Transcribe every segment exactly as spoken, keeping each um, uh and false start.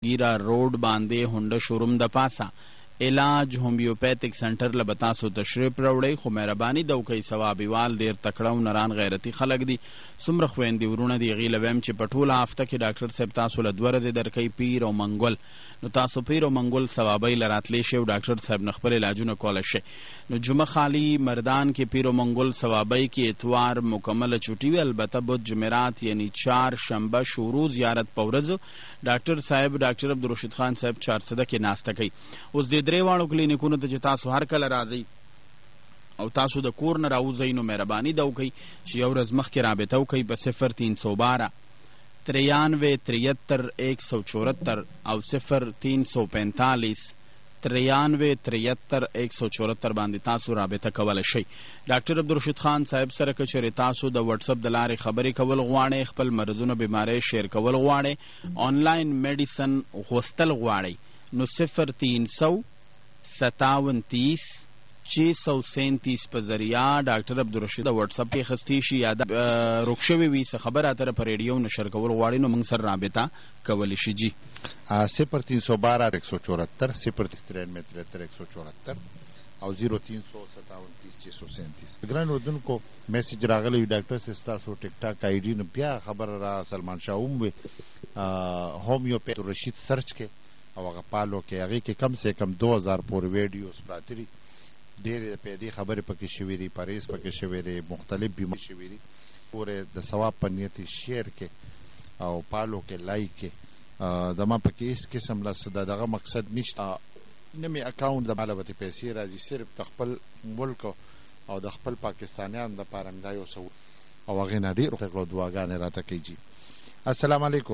ګیرا روډ باندې هونډه شوروم د پاسه علاج هومیوپیتک سنټر له به تاسو تشریف راوړئ، خو مهرباني ده وکئ. ثوابیوال ډېر تکړه او نران غیرتي خلک دي. څومره خویندې ورونه دي هغې له ویم چې په ټوله هفته کې ډاکټر صاحب تاسو له دوه ورځې درکوي پیر او منګل. نو تاسو پیر او منګل ثوابۍ له راتلی شئ او ډاکټر صاحب نه خپل علاجونه کولی شئ. نو جمعه خالی مردان کې پیر او منګل ثوابۍ کې اتوار مکمله چوټي وي، البته بد جمعرات یعنی چار شنبه شروع زیارت په ورځو ډاکټر صاحب ډاکټر عبدالرشید خان صاحب چارسده کې ناسته کوي. اوس دې درې واړو کلینیکونو ته چې تاسو هر کله راځئ او تاسو د کور نه راوځئ نو مهرباني ده وکئ چې یو ورځ مخکې رابطه وکئ په صفر تین سو بارہ تریانوے تریہتر ایک سو چورہتر او صفر تین سو پینتالیس تریانوے تریہتر ایک سو چورہتر باندې تاسو رابطه کولی شئ. ډاکټر عبدالرشید خان صاحب سره که چېرې تاسو د وټسپ د لارې خبرې کول غواړئ، خپل مرضونه بیمارۍ شیر کول غواړئ، آنلاین میډیسن غوښتل غواړئ، نو صفر تین سو ستاون تیس چھ سو سینتیس په ذریعه ډاکټر عبدالرشید د وټسپ کې اخیستی شي یا روک شوې وي څه خبره اتره په ریډیو نشر کول غواړي نو موږ سره رابطه کولی شي. جی صفر تین سو بارہ ایک سو چورہتر صفر ترانوے تریہتر ایک سو چورہتر او زیرو تین سو ستاون تیس چھ سو سینتیس. ګران اردوونکو میسج راغلی ډاکټر صاحب ستاسو ټیک ټاک آئی ډي نه بیا خبره را سلمان شاه هم وي هومیوپیت رشید سرچ کې او هغه پالو کې هغې کې کم سے کم دو هزار پورې ویډیوز پراته دي. ډېرې پیدې خبرې پکې شوي دي، پرهیز پکې شوی دی، مختلف بیمارۍ شوي دي. پورې د ثواب په نیت شیر کې او پالو کې لایک کې زما پکې هېڅ قسم له د دغه مقصد نشته. نه مې اکاونټ د ماله ورته پیسې راځي، صرف د خپل ملک او د خپل پاکستانیانو دپاره مې دا یو څه او هغې نه ډېر کړو دعاګانې راته کوي. جي السلام علیکم.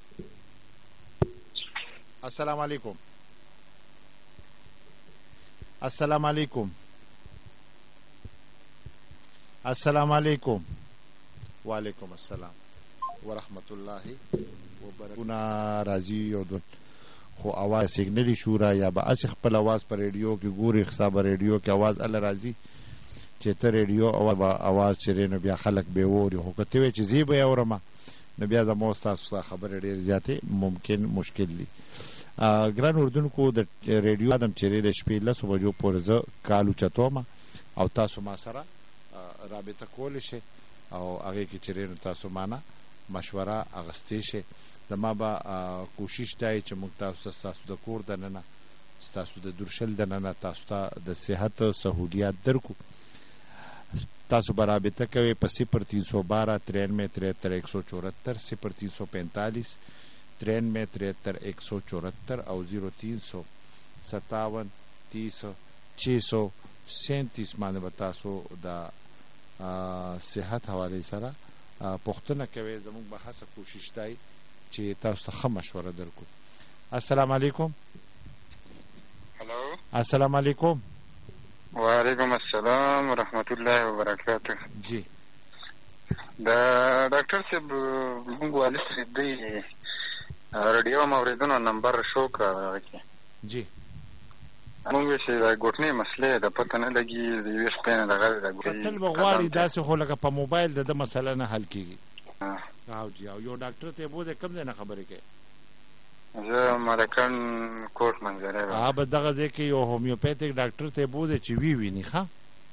السلام علیکم. السلام علیکم. السلام علیکم. وعلیکم السلام ورحمت الله وبرکاته. راځي یو دوه خو اواز سیګنلی شورا یا به اسې خپل اواز په ریډیو کې ګوري، حسابه ریډیو کې اواز الله راځي چې ته ریډیو اواز چرې نو بیا خلک به ووري. خو که ته وایې چې زه به یې اورم نو بیا زما ستاسو سره خبرې ډېرې زیاتې ممکن مشکل دي. ګران اردوونکو د ریډیو ادم چیرې د شپې لسو بجو پورې زه کال اوچتوم او تاسو ما سره رابطه کولی شئ او هغې کې چیرې نو تاسو مانه مشوره اخیستی شئ. زما به کوشش دا چې موږ تاسو ته ستاسو د کور دننه ستاسو د درشل دننه تاسو ته د صحت سهولیات درکو. تاسو به رابطه کوئ په صفر تین سو بارہ ترانوے تریہتر ایک سو چورہتر صفر تین سو پینتالیس ترانوے تریہتر ایک سو چورہتر او زیرو تین سو ستاون تیس چھ سو سینتیس باندې به تاسو د صحت حوالې سره پوښتنه کوئ. زموږ به هڅه کوشش دی چې تاسو ته ښه مشوره درکو. السلام علیکم. هلو السلام علیکم. وعلیکم السلام ورحمت الله وبرکاته. جی د ډاکټر صاحب موږ والد صاحب دی رادیو موریدونو نمبر شو کړه کې جی موږ چې د ګوتنې مسلې د پته نه لګي د یوې شپې نه دغه د کتل به غواړي داسې خو لکه په موبایل د ده مسله نه حل کېږي. او جی او یو ډاکټر ته بوځې کوم ځای نه خبرې کوي؟ زه ملکن کوټ منظرې ها بس دغه ځای کې یو هومیوپیتک ډاکټر ته بوځې چې وی ویني. ښه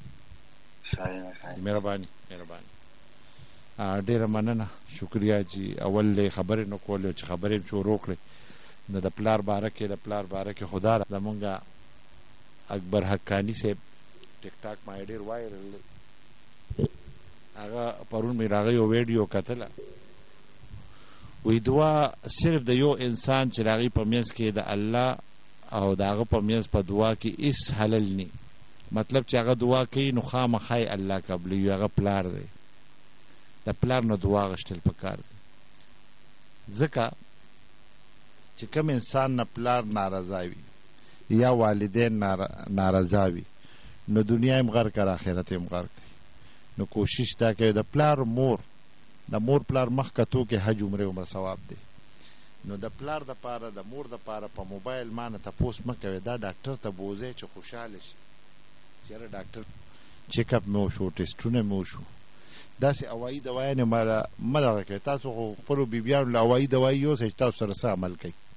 مهرباني مهرباني ډېره مننه شکریه. جی اول یې خبرې نه کولې چې خبرې م شروع کړې نو د پلار باره کې د پلار باره کې خدا را زمونږ اکبر حقانی صاحب ټیک ټاک ما ډېر وایرل دی. هغه پرون مې راغی یو ویډیو کتله وی دعا صرف د یو انسان چې د هغې په منځ کې د الله او د هغه په منځ په دعا کې هېڅ حلل نی، مطلب چې هغه دعا کوي نو خامخا یې الله قبلوي. هغه پلار دی، د پلار نه دعا غشتل پکار دی. ځکه چې کوم انسان نه پلار نارضا وي یا والدین نارضا وي نو دنیا هم غر کړه آخرت هم غر کوي. نو کوشش دا کوي د پلار مور د مور پلار مخ کتو کې حج عمره عمر ثواب دی. نو د پلار دپاره د مور دپاره په موبایل ما نه تپوس مه کوئ دا ډاکټر ته بوځئ چې خوشحاله شي چې یاره ډاکټر چیک اپ مې وشو ټیسټونه مې وشو. داسې هوایي دوایانې مه دغه کوئ. تاسو خو خپلو بیبیانو له هوایي دوایي یوسئ چې تاسو سره څه عمل کوي.